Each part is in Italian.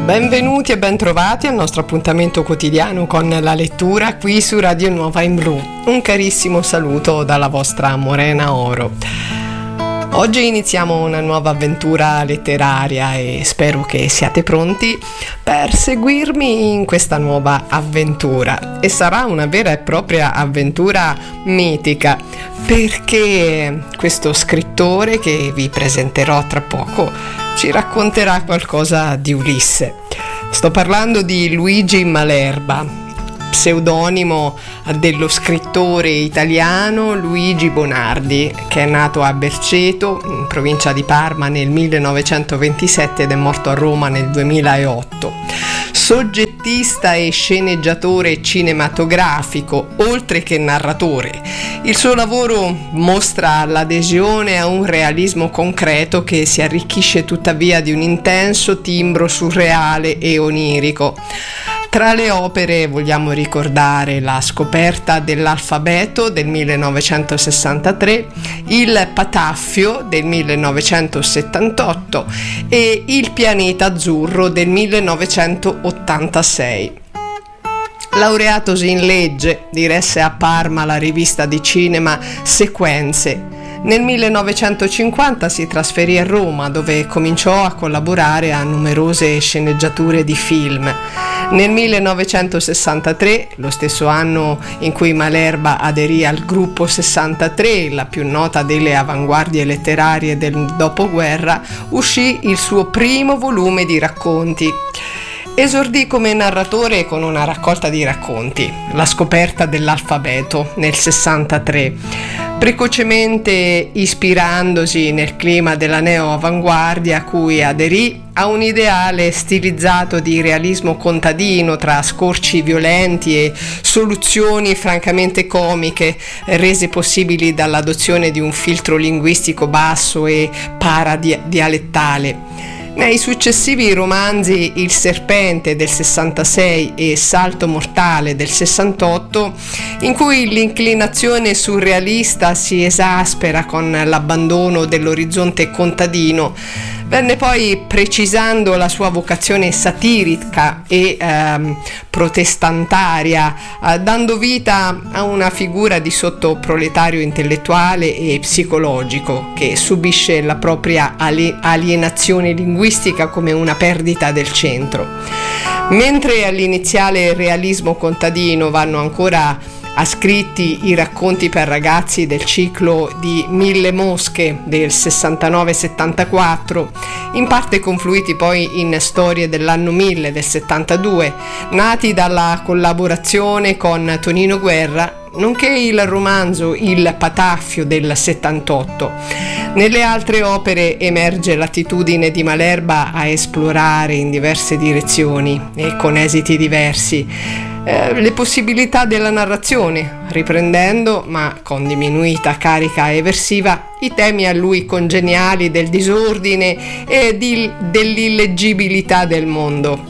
Benvenuti e bentrovati al nostro appuntamento quotidiano con la lettura qui su Radio Nuova in Blu. Un carissimo saluto dalla vostra Morena Oro. Oggi iniziamo una nuova avventura letteraria e spero che siate pronti per seguirmi in questa nuova avventura. E sarà una vera e propria avventura mitica, perché questo scrittore che vi presenterò tra poco ci racconterà qualcosa di Ulisse. Sto parlando di Luigi Malerba, pseudonimo dello scrittore italiano Luigi Bonardi, che è nato a Berceto, in provincia di Parma, nel 1927 ed è morto a Roma nel 2008. Soggettista e sceneggiatore cinematografico, oltre che narratore, il suo lavoro mostra l'adesione a un realismo concreto che si arricchisce tuttavia di un intenso timbro surreale e onirico. Tra le opere vogliamo ricordare La scoperta dell'alfabeto del 1963, Il Pataffio del 1978 e Il pianeta azzurro del 1986. Laureatosi in legge, diresse a Parma la rivista di cinema Sequenze. Nel 1950 si trasferì a Roma, dove cominciò a collaborare a numerose sceneggiature di film. Nel 1963, lo stesso anno in cui Malerba aderì al Gruppo 63, la più nota delle avanguardie letterarie del dopoguerra, uscì il suo primo volume di racconti. Esordì come narratore con una raccolta di racconti, La scoperta dell'alfabeto, nel 63, precocemente ispirandosi nel clima della neo-avanguardia a cui aderì a un ideale stilizzato di realismo contadino tra scorci violenti e soluzioni francamente comiche, rese possibili dall'adozione di un filtro linguistico basso e paradialettale. Nei successivi romanzi Il serpente del 66 e Salto mortale del 68, in cui l'inclinazione surrealista si esaspera con l'abbandono dell'orizzonte contadino, venne poi precisando la sua vocazione satirica e protestantaria, dando vita a una figura di sottoproletario intellettuale e psicologico che subisce la propria alienazione linguistica come una perdita del centro. Mentre all'iniziale realismo contadino vanno ancora ascritti i racconti per ragazzi del ciclo di Mille mosche del 69-74, in parte confluiti poi in Storie dell'anno 1000 del 72, nati dalla collaborazione con Tonino Guerra, nonché il romanzo Il Pataffio del 78. Nelle altre opere emerge l'attitudine di Malerba a esplorare in diverse direzioni e con esiti diversi le possibilità della narrazione, riprendendo, ma con diminuita carica eversiva, i temi a lui congeniali del disordine e dell'illeggibilità del mondo.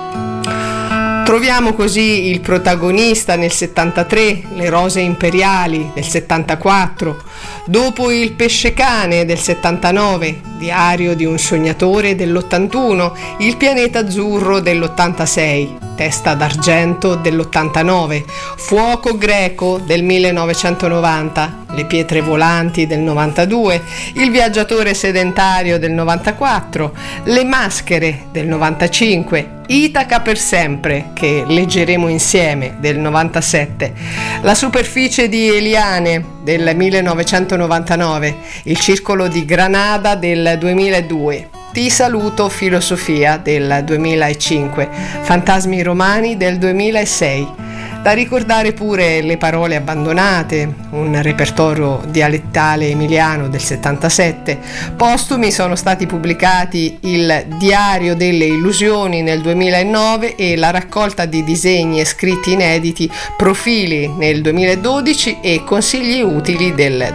Troviamo così il protagonista nel 73, Le rose imperiali del 74, dopo Il pescecane del 79, Diario di un sognatore dell'81, Il pianeta azzurro dell'86, Testa d'argento dell'89, Fuoco greco del 1990, Le pietre volanti del 92, Il viaggiatore sedentario del 94, Le maschere del 95, Itaca per sempre, che leggeremo insieme, del 97, La superficie di Eliane del 1999, Il circolo di Granada del 2002, Ti saluto filosofia del 2005, Fantasmi romani del 2006. Da ricordare pure Le parole abbandonate, un repertorio dialettale emiliano del 77. Postumi sono stati pubblicati Il diario delle illusioni nel 2009 e la raccolta di disegni e scritti inediti Profili nel 2012 e Consigli utili del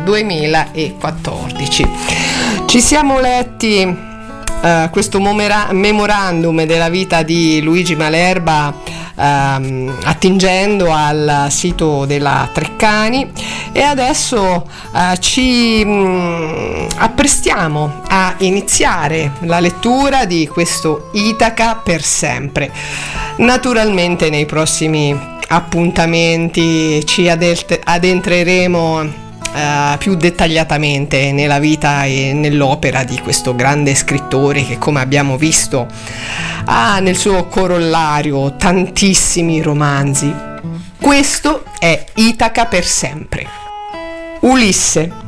2014. Ci siamo letti questo memorandum della vita di Luigi Malerba attingendo al sito della Treccani, e adesso ci apprestiamo a iniziare la lettura di questo Itaca per sempre. Naturalmente nei prossimi appuntamenti ci addentreremo più dettagliatamente nella vita e nell'opera di questo grande scrittore che, come abbiamo visto, ha nel suo corollario tantissimi romanzi. Questo è Itaca per sempre. Ulisse.